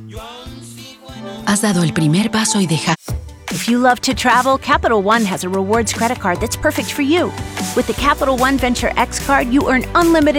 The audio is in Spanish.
Has dado el primer paso y deja. If you love to travel, Capital One has a rewards credit card that's perfect for you. With the Capital One Venture X card, you earn unlimited